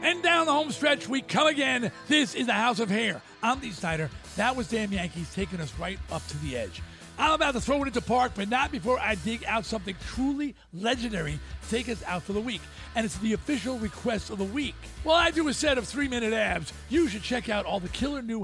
And down the home stretch, we come again. This is the House of Hair. I'm Dee Snider. That was Damn Yankees taking us right up to the edge. I'm about to throw it into park, but not before I dig out something truly legendary to take us out for the week. And it's the official request of the week. While I do a set of 3-minute abs, you should check out all the killer new